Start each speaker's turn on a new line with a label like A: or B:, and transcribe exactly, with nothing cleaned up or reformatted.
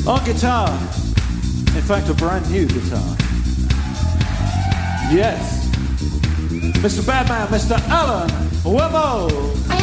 A: On guitar, in fact, a brand new guitar. Yes, Mister Badman, Mister Alan Wemo.